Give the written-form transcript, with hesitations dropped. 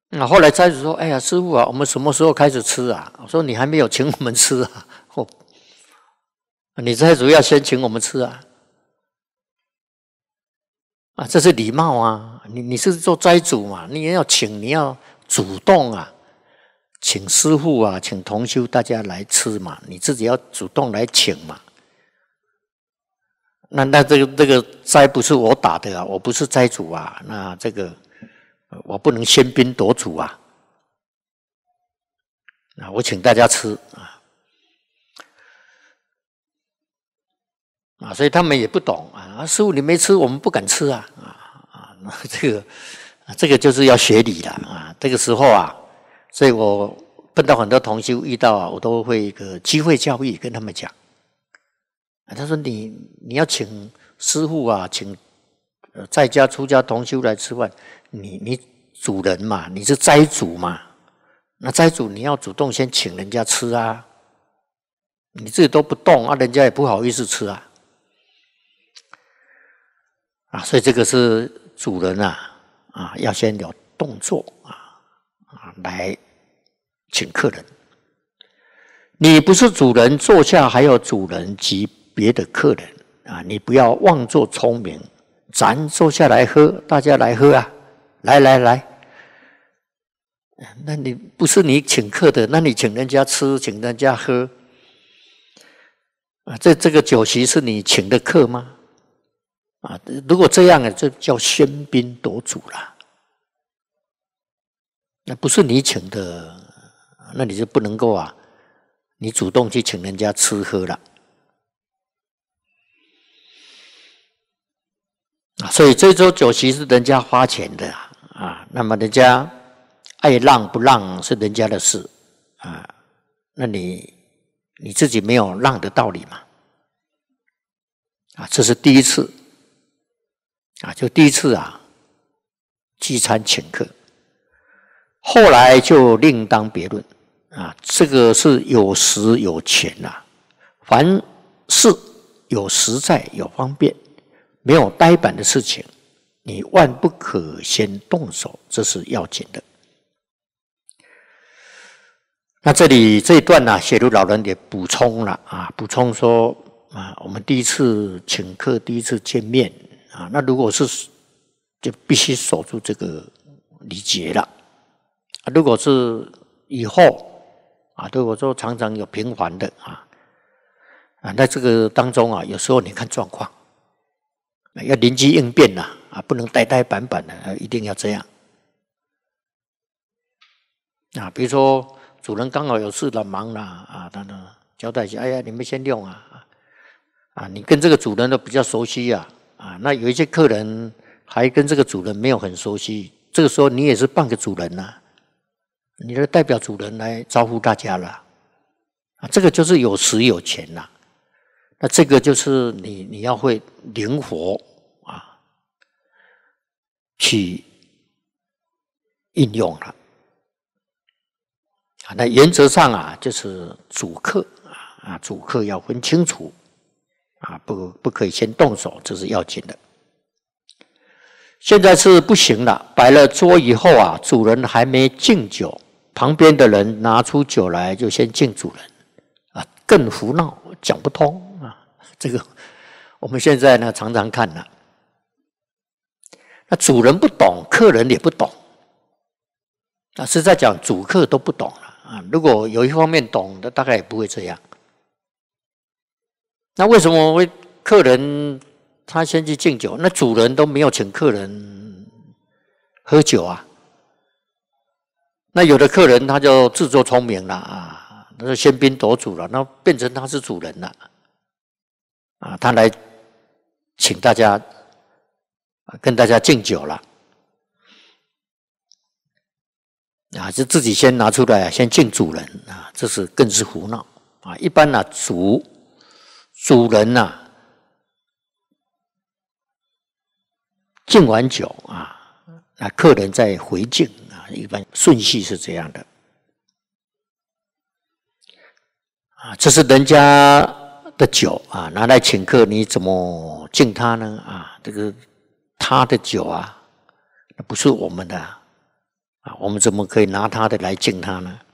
那后来斋主说：“哎呀，师父啊，我们什么时候开始吃啊？”我说：“你还没有请我们吃啊！哦，你斋主要先请我们吃啊！啊，这是礼貌啊！你是做斋主嘛，你也要请，你要主动啊，请师父啊，请同修大家来吃嘛，你自己要主动来请嘛。那这个斋不是我打的啊，我不是斋主啊，那这个我不能喧宾夺主啊。”啊，我请大家吃啊，所以他们也不懂啊。师父你没吃，我们不敢吃啊那这个就是要学礼了啊。这个时候啊，所以我碰到很多同修遇到啊，我都会一个机会教育跟他们讲啊。他说你要请师父啊，请在家出家同修来吃饭，你主人嘛，你是斋主嘛。那斋主你要主动先请人家吃啊，你自己都不动啊，人家也不好意思吃啊。所以这个是主人要先有动作来请客人。你不是主人，坐下还有主人及别的客人你不要妄作聪明，咱坐下来喝，大家来喝啊，来。那你不是你请客的，那你请人家吃，请人家喝这个酒席是你请的客吗？如果这样这叫喧宾夺主了。那不是你请的，那你就不能够你主动去请人家吃喝了所以这桌酒席是人家花钱的那么人家爱让不让是人家的事那你自己没有让的道理嘛这是第一次就第一次聚餐请客，后来就另当别论这个是有实有钱凡事有实在有方便，没有呆板的事情，你万不可先动手，这是要紧的。那这里这一段写如老人也补充了补充说我们第一次请客，第一次见面那如果是就必须守住这个礼节了如果是以后如果说常常有频繁的那这个当中有时候你看状况，要临机应变不能呆呆板板的一定要这样比如说主人刚好有事了，忙了他呢交代一下，哎呀，你们先用你跟这个主人都比较熟悉那有一些客人还跟这个主人没有很熟悉，这个时候你也是半个主人你的代表主人来招呼大家了这个就是有实有钱那这个就是你要会灵活去应用了那原则上就是主客主客要分清楚不可以先动手，这是要紧的。现在是不行了，摆了桌以后主人还没敬酒，旁边的人拿出酒来就先敬主人更胡闹，讲不通这个我们现在呢常常看那主人不懂，客人也不懂实在讲主客都不懂了如果有一方面懂的，大概也不会这样。那为什么会客人他先去敬酒，那主人都没有请客人喝酒那有的客人他就自作聪明了他就喧宾夺主了，那变成他是主人了他来请大家跟大家敬酒了就自己先拿出来先敬主人这是更是胡闹一般主人敬完酒那客人再回敬一般顺序是这样的这是人家的酒拿来请客，你怎么敬他呢这个他的酒那不是我们的啊，我们怎么可以拿他的来敬他呢？